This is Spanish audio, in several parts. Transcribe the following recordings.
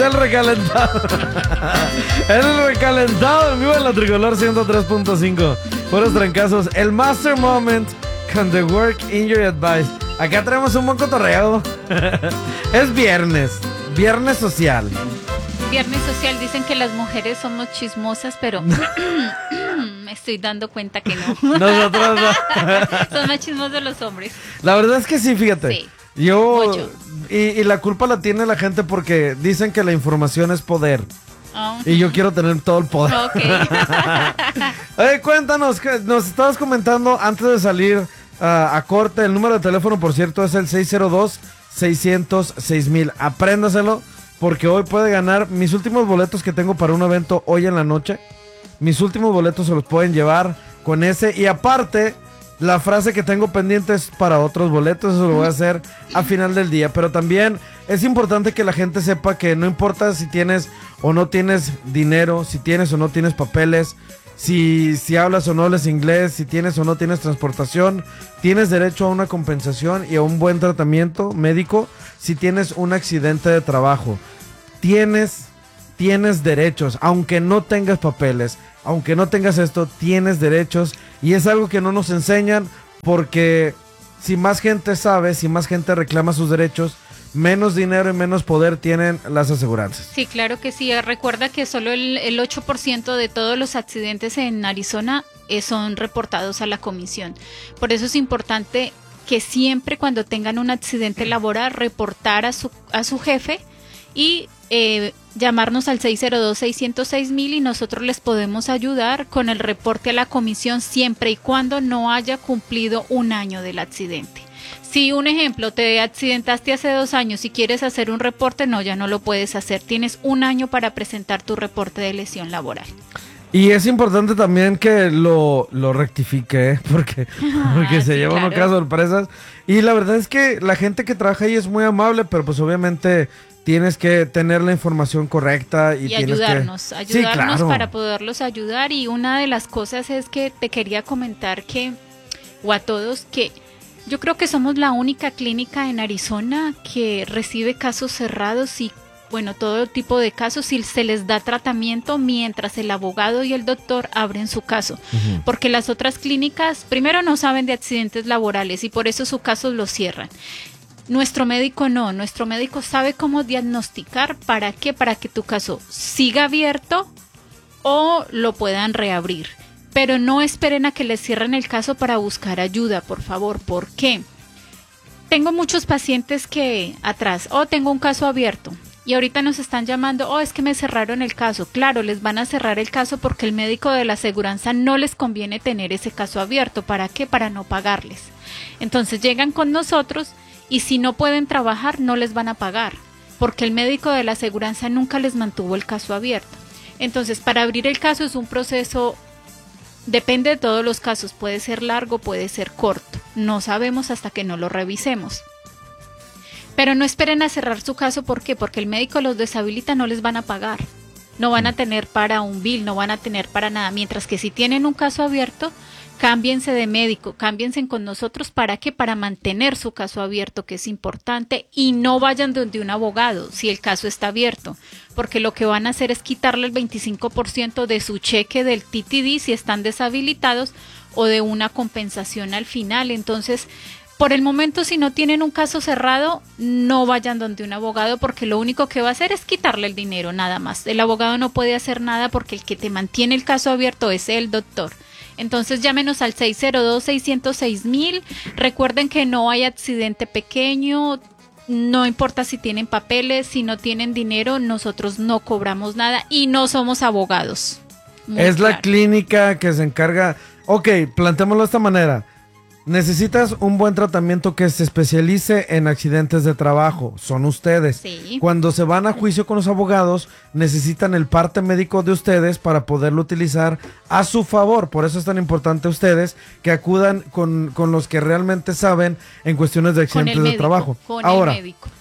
El recalentado. El recalentado en vivo en la Tricolor 103.5. Puros trancazos. El Master Moment con The Work Injury Advice. Acá traemos un buen cotorreo. Es viernes. Viernes social. Viernes social, dicen que las mujeres somos chismosas, pero me estoy dando cuenta que no. Nosotros no. Son más chismosos los hombres. La verdad es que sí, fíjate. Sí. Yo Mucho. y la culpa la tiene la gente porque dicen que la información es poder. Oh. Y yo quiero tener todo el poder. Ok. Oye, cuéntanos, que nos estabas comentando antes de salir a corte. El número de teléfono, por cierto, es el 602-600-6000. Apréndaselo, porque hoy puede ganar mis últimos boletos que tengo para un evento hoy en la noche. Mis últimos boletos se los pueden llevar con ese. Y aparte, la frase que tengo pendiente es para otros boletos. Eso lo voy a hacer a final del día. Pero también es importante que la gente sepa que no importa si tienes o no tienes dinero, si tienes o no tienes papeles, si hablas o no hablas inglés, si tienes o no tienes transportación, tienes derecho a una compensación y a un buen tratamiento médico si tienes un accidente de trabajo. Tienes derechos, aunque no tengas papeles, aunque no tengas esto, tienes derechos, y es algo que no nos enseñan, porque si más gente sabe, si más gente reclama sus derechos, menos dinero y menos poder tienen las aseguranzas. Sí, claro que sí. Recuerda que solo el 8% de todos los accidentes en Arizona son reportados a la comisión. Por eso es importante que siempre cuando tengan un accidente laboral reportar a su jefe y llamarnos al 602-600-6000 y nosotros les podemos ayudar con el reporte a la comisión siempre y cuando no haya cumplido un año del accidente. Si, un ejemplo, te accidentaste hace 2 años y quieres hacer un reporte, no, ya no lo puedes hacer. Tienes un año para presentar tu reporte de lesión laboral. Y es importante también que lo rectifique, porque se sí, lleva uno claro. cada sorpresas. Y la verdad es que la gente que trabaja ahí es muy amable, pero pues obviamente tienes que tener la información correcta y tienes ayudarnos que... Sí, claro. para poderlos ayudar. Y una de las cosas es que te quería comentar o a todos, que yo creo que somos la única clínica en Arizona que recibe casos cerrados y, bueno, todo tipo de casos, y se les da tratamiento mientras el abogado y el doctor abren su caso. Ujú. Porque las otras clínicas, primero, no saben de accidentes laborales y por eso su caso lo cierran. Nuestro médico no, nuestro médico sabe cómo diagnosticar. ¿Para qué? Para que tu caso siga abierto o lo puedan reabrir. Pero no esperen a que les cierren el caso para buscar ayuda, por favor. ¿Por qué? Tengo muchos pacientes que atrás, tengo un caso abierto y ahorita nos están llamando, es que me cerraron el caso. Claro, les van a cerrar el caso porque el médico de la aseguranza no les conviene tener ese caso abierto. ¿Para qué? Para no pagarles. Entonces llegan con nosotros y si no pueden trabajar no les van a pagar porque el médico de la aseguranza nunca les mantuvo el caso abierto. Entonces, para abrir el caso es un proceso. Depende de todos los casos, puede ser largo, puede ser corto, no sabemos hasta que no lo revisemos. Pero no esperen a cerrar su caso, ¿por qué? Porque el médico los deshabilita, no les van a pagar, no van a tener para un bill, no van a tener para nada, mientras que si tienen un caso abierto, cámbiense de médico, cámbiense con nosotros. ¿Para qué? Para mantener su caso abierto, que es importante, y no vayan donde un abogado si el caso está abierto, porque lo que van a hacer es quitarle el 25% de su cheque del TTD si están deshabilitados o de una compensación al final. Entonces, por el momento, si no tienen un caso cerrado, no vayan donde un abogado, porque lo único que va a hacer es quitarle el dinero, nada más. El abogado no puede hacer nada porque el que te mantiene el caso abierto es el doctor. Entonces llámenos al 602-600-6000. Recuerden que no hay accidente pequeño, no importa si tienen papeles, si no tienen dinero, nosotros no cobramos nada y no somos abogados. Es claro. La clínica que se encarga... Ok, plantémoslo de esta manera. Necesitas un buen tratamiento que se especialice en accidentes de trabajo. Son ustedes. Sí. Cuando se van a juicio con los abogados, necesitan el parte médico de ustedes para poderlo utilizar a su favor. Por eso es tan importante ustedes que acudan con los que realmente saben en cuestiones de accidentes de trabajo. Ahora, el médico.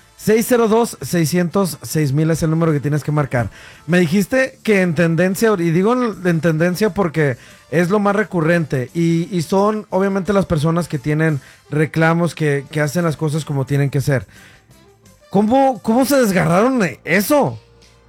602-600-6000 es el número que tienes que marcar. Me dijiste que en tendencia, y digo en tendencia porque es lo más recurrente, y son obviamente las personas que tienen reclamos, que hacen las cosas como tienen que ser. ¿Cómo se desgarraron eso?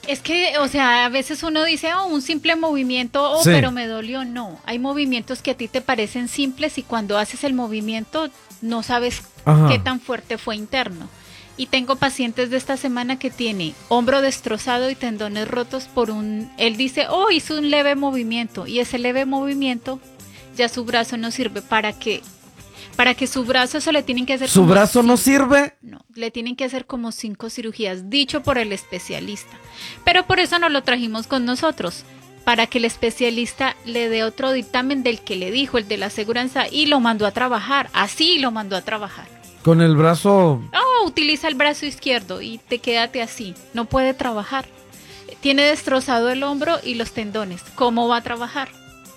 Es que, o sea, a veces uno dice, oh, un simple movimiento, oh, Sí. pero me dolió. No, hay movimientos que a ti te parecen simples y cuando haces el movimiento no sabes Ajá. qué tan fuerte fue interno. Y tengo pacientes de esta semana que tiene hombro destrozado y tendones rotos por él dice, oh, hizo un leve movimiento y ese leve movimiento ya su brazo no sirve para que su brazo eso le tienen que hacer ¿Su como brazo no sirve? no, le tienen que hacer como 5 cirugías, dicho por el especialista. Pero por eso no lo trajimos con nosotros, para que el especialista le dé otro dictamen del que le dijo, el de la aseguranza, y lo mandó a trabajar, así lo mandó a trabajar. Con el brazo... Oh, utiliza el brazo izquierdo y te quédate así, no puede trabajar. Tiene destrozado el hombro y los tendones, ¿cómo va a trabajar?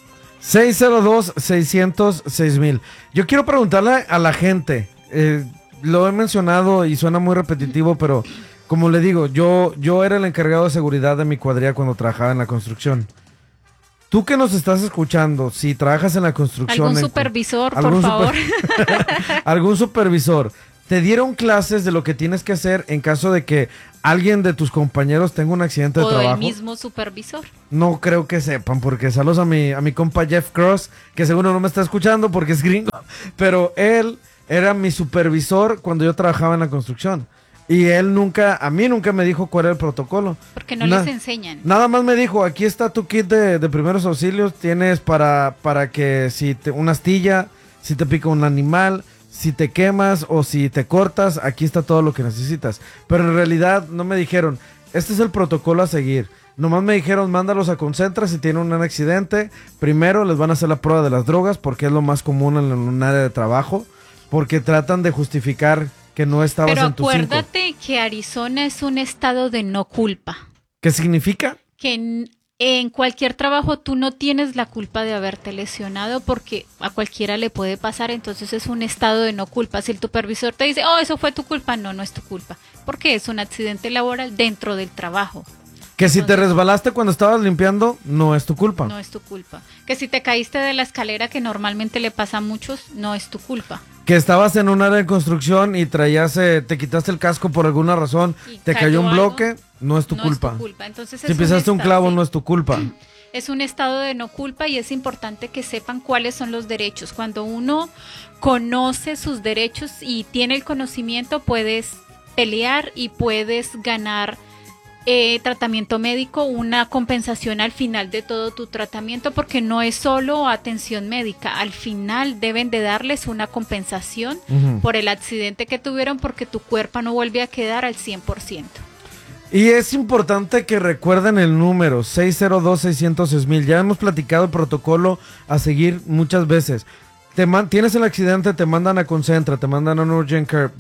602-600-6000. Yo quiero preguntarle a la gente, lo he mencionado y suena muy repetitivo, pero como le digo, yo era el encargado de seguridad de mi cuadrilla cuando trabajaba en la construcción. Tú que nos estás escuchando, si trabajas en la construcción... ¿Algún supervisor, por algún favor? algún supervisor, ¿te dieron clases de lo que tienes que hacer en caso de que alguien de tus compañeros tenga un accidente de O trabajo? el mismo supervisor. No creo que sepan, porque saludos a mi compa Jeff Cross, que seguro no me está escuchando porque es gringo, pero él era mi supervisor cuando yo trabajaba en la construcción. Y él a mí nunca me dijo cuál era el protocolo. Porque no les enseñan. Nada más me dijo, aquí está tu kit de primeros auxilios, tienes para que una astilla, si te pica un animal, si te quemas o si te cortas, aquí está todo lo que necesitas. Pero en realidad no me dijeron, este es el protocolo a seguir. Nomás me dijeron, mándalos a Concentra si tienen un accidente. Primero les van a hacer la prueba de las drogas porque es lo más común en un área de trabajo. Porque tratan de justificar que no estabas Pero en tu 5. acuérdate que Arizona es un estado de no culpa. ¿Qué significa? Que en cualquier trabajo tú no tienes la culpa de haberte lesionado porque a cualquiera le puede pasar, entonces es un estado de no culpa. Si el supervisor te dice, oh, eso fue tu culpa, no, no es tu culpa, porque es un accidente laboral dentro del trabajo. Que si te resbalaste cuando estabas limpiando, no es tu culpa. No es tu culpa. Que si te caíste de la escalera, que normalmente le pasa a muchos, no es tu culpa. Que estabas en un área de construcción y te quitaste el casco por alguna razón, Y te cayó un algo, bloque, no es tu culpa. Es tu culpa. Entonces Si pisaste un clavo, sí. no es tu culpa. Es un estado de no culpa y es importante que sepan cuáles son los derechos. Cuando uno conoce sus derechos y tiene el conocimiento, puedes pelear y puedes ganar tratamiento médico, una compensación al final de todo tu tratamiento, porque no es solo atención médica. Al final deben de darles una compensación por el accidente que tuvieron, porque tu cuerpo no vuelve a quedar al 100%. Y es importante que recuerden el número 602-600-6000. Ya hemos platicado el protocolo a seguir muchas veces. Tienes el accidente, te mandan a Concentra, te mandan a un Urgent Care.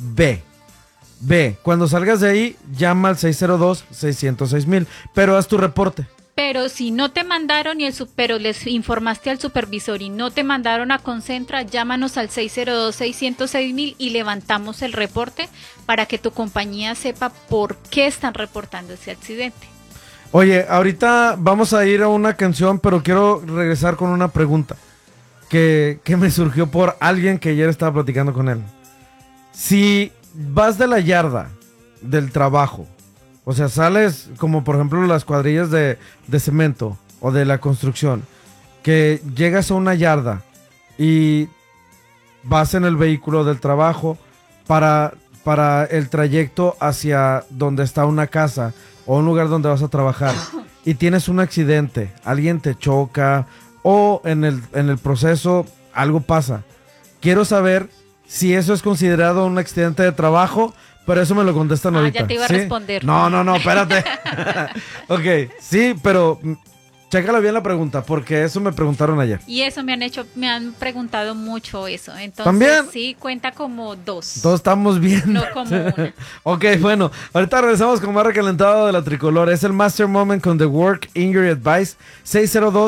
Ve, cuando salgas de ahí, llama al 602-600-6000, pero haz tu reporte. Pero si no te mandaron pero les informaste al supervisor y no te mandaron a Concentra, llámanos al 602-600-6000 y levantamos el reporte para que tu compañía sepa por qué están reportando ese accidente. Oye, ahorita vamos a ir a una canción, pero quiero regresar con una pregunta que me surgió por alguien que ayer estaba platicando con él. Si vas de la yarda del trabajo, o sea, sales como por ejemplo las cuadrillas de cemento o de la construcción, que llegas a una yarda y vas en el vehículo del trabajo para el trayecto hacia donde está una casa o un lugar donde vas a trabajar y tienes un accidente, alguien te choca o en el proceso algo pasa. Quiero saber si eso es considerado un accidente de trabajo, pero eso me lo contestan ahorita. Ya te iba a ¿Sí? responder. No, espérate. Ok, sí, pero chécala bien la pregunta, porque eso me preguntaron ayer. Y eso me han preguntado mucho eso. Entonces, ¿también? Sí, cuenta como 2. Todos estamos bien. No como una. Ok, bueno, ahorita regresamos con más recalentado de la tricolor. Es el Master Moment con The Work Injury Advice,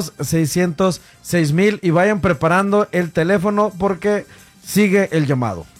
602-600-6000, y vayan preparando el teléfono porque sigue el llamado.